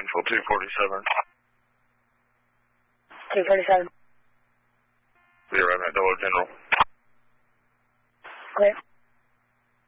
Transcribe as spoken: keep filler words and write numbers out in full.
Central two forty-seven. two forty-seven. Be right back, Double General. Clear.